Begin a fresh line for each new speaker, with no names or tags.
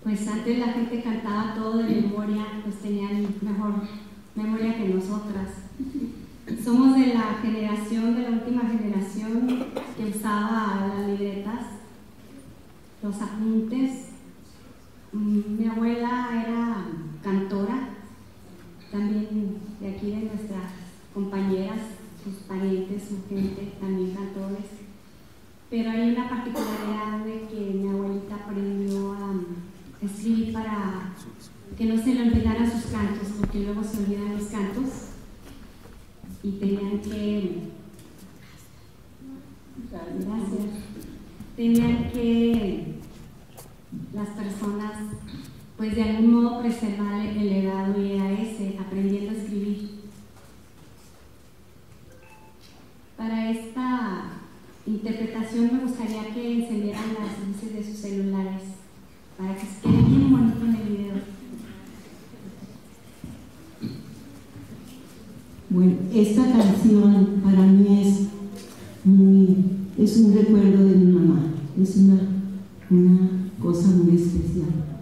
pues antes la gente cantaba todo de memoria, pues tenían mejor memoria que nosotras. Somos de la generación, de la última generación que usaba las libretas, los apuntes. Mi abuela era cantora, también de aquí de nuestras compañeras, sus parientes, su gente, también cantores. Pero hay una particularidad de que mi abuelita aprendió a escribir para que no se le olvidaran sus cantos, porque luego se olvidan los cantos y tenían que las personas pues de algún modo preservar el legado, y era ese, aprendiendo a escribir. Para esta interpretación me gustaría que encendieran las luces de sus celulares para que se quede bien bonito en el video.
Bueno, esta canción para mí es un recuerdo de mi mamá, es una cosa muy especial.